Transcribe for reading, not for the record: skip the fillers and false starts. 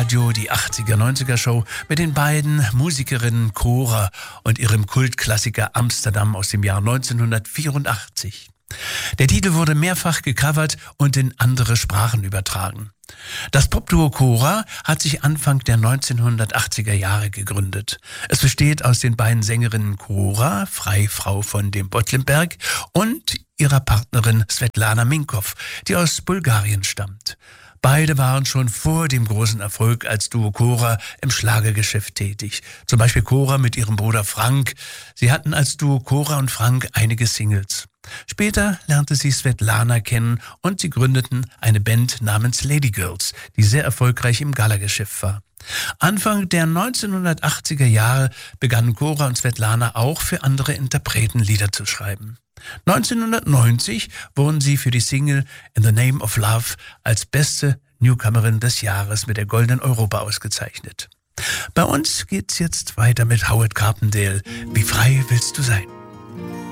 Live-Radio, die 80er-90er-Show mit den beiden Musikerinnen Cora und ihrem Kultklassiker Amsterdam aus dem Jahr 1984. Der Titel wurde mehrfach gecovert und in andere Sprachen übertragen. Das Popduo Cora hat sich Anfang der 1980er Jahre gegründet. Es besteht aus den beiden Sängerinnen Cora, Freifrau von dem Bottlenberg, und ihrer Partnerin Svetlana Minkow, die aus Bulgarien stammt. Beide waren schon vor dem großen Erfolg als Duo Cora im Schlagergeschäft tätig. Zum Beispiel Cora mit ihrem Bruder Frank. Sie hatten als Duo Cora und Frank einige Singles. Später lernte sie Svetlana kennen und sie gründeten eine Band namens Lady Girls, die sehr erfolgreich im Galageschäft war. Anfang der 1980er Jahre begannen Cora und Svetlana auch für andere Interpreten Lieder zu schreiben. 1990 wurden sie für die Single In the Name of Love als beste Newcomerin des Jahres mit der Goldenen Europa ausgezeichnet. Bei uns geht's jetzt weiter mit Howard Carpendale. Wie frei willst du sein?